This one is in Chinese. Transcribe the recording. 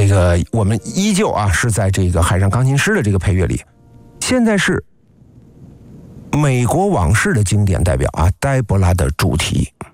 这个我们依旧是在这个海上钢琴师的这个配乐里。现在是美国往事的经典代表黛博拉的主题。